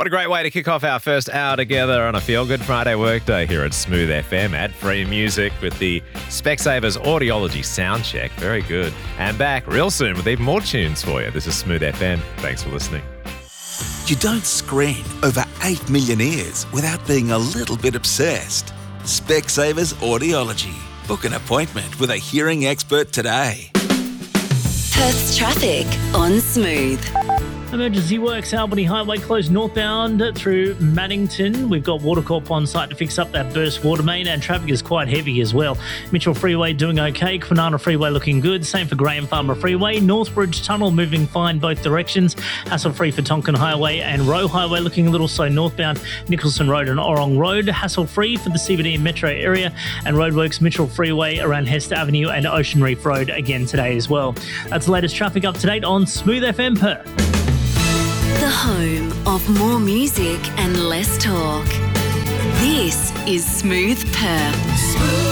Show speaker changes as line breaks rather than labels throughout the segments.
What a great way to kick off our first hour together on a Feel Good Friday workday here at Smooth FM. Ad-free music with the Specsavers Audiology sound check. Very good. And back real soon with even more tunes for you. This is Smooth FM. Thanks for listening.
You don't screen over 8 million ears without being a little bit obsessed. Specsavers Audiology. Book an appointment with a hearing expert today.
Perth's traffic on Smooth.
Emergency works, Albany Highway closed northbound through Maddington. We've got Watercorp on site to fix up that burst water main, and traffic is quite heavy as well. Mitchell Freeway doing okay, Kwinana Freeway looking good, same for Graham Farmer Freeway. Northbridge Tunnel moving fine both directions, hassle-free for Tonkin Highway, and Roe Highway looking a little slow northbound, Nicholson Road and Orong Road. Hassle-free for the CBD and metro area, and roadworks Mitchell Freeway around Hester Avenue and Ocean Reef Road again today as well. That's the latest traffic up to date on Smooth FM Perth.
The home of more music and less talk. This is Smooth Perth.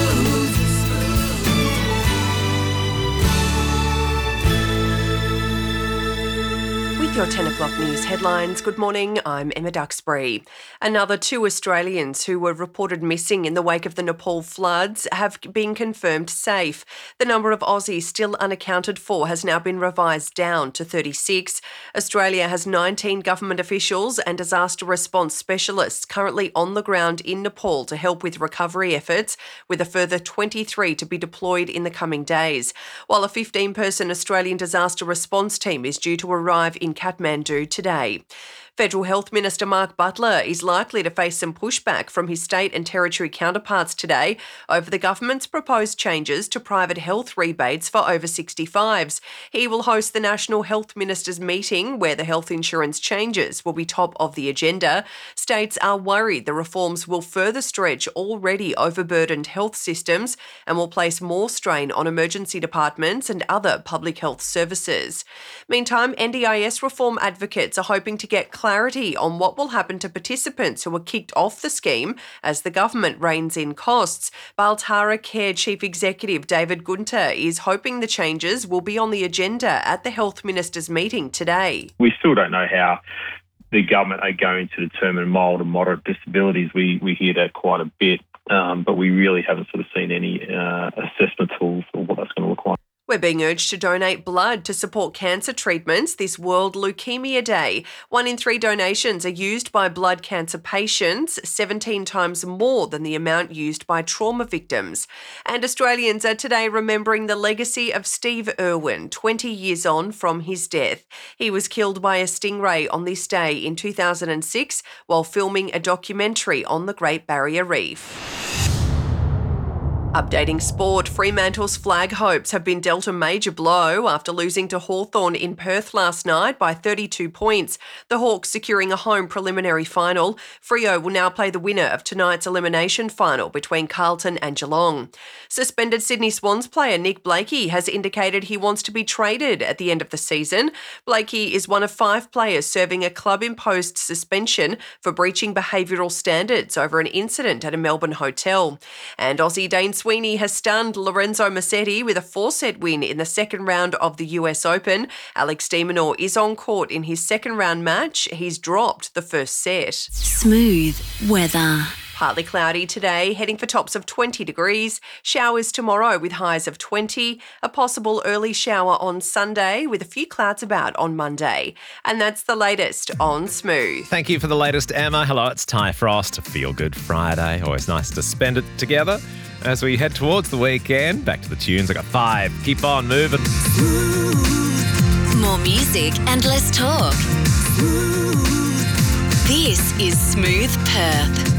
With your 10 o'clock news headlines, good morning, I'm Emma Duxbury. Another 2 Australians who were reported missing in the wake of the Nepal floods have been confirmed safe. The number of Aussies still unaccounted for has now been revised down to 36. Australia has 19 government officials and disaster response specialists currently on the ground in Nepal to help with recovery efforts, with a further 23 to be deployed in the coming days, while a 15-person Australian disaster response team is due to arrive in Kathmandu today. Federal Health Minister Mark Butler is likely to face some pushback from his state and territory counterparts today over the government's proposed changes to private health rebates for over 65s. He will host the National Health Ministers meeting where the health insurance changes will be top of the agenda. States are worried the reforms will further stretch already overburdened health systems and will place more strain on emergency departments and other public health services. Meantime, NDIS reform advocates are hoping to get clarity on what will happen to participants who were kicked off the scheme as the government reins in costs. Baltara Care Chief Executive David Gunter is hoping the changes will be on the agenda at the Health Ministers' meeting today.
We still don't know how the government are going to determine mild and moderate disabilities. We hear that quite a bit, but we really haven't sort of seen any assessment tools for what that's going to look like.
We're being urged to donate blood to support cancer treatments this World Leukaemia Day. 1 in 3 donations are used by blood cancer patients, 17 times more than the amount used by trauma victims. And Australians are today remembering the legacy of Steve Irwin, 20 years on from his death. He was killed by a stingray on this day in 2006 while filming a documentary on the Great Barrier Reef. Updating sport, Fremantle's flag hopes have been dealt a major blow after losing to Hawthorn in Perth last night by 32 points. The Hawks securing a home preliminary final. Freo will now play the winner of tonight's elimination final between Carlton and Geelong. Suspended Sydney Swans player Nick Blakey has indicated he wants to be traded at the end of the season. Blakey is one of 5 players serving a club-imposed suspension for breaching behavioural standards over an incident at a Melbourne hotel. And Aussie Dane Sweeney has stunned Lorenzo Musetti with a 4-set win in the second round of the US Open. Alex de Minaur is on court in his second round match. He's dropped the first set.
Smooth weather.
Partly cloudy today, heading for tops of 20 degrees. Showers tomorrow with highs of 20. A possible early shower on Sunday with a few clouds about on Monday. And that's the latest on Smooth.
Thank you for the latest, Emma. Hello, it's Ty Frost. Feel Good Friday. Always nice to spend it together. As we head towards the weekend, back to the tunes. I got 5. Keep on moving.
More music and less talk. This is Smooth Perth.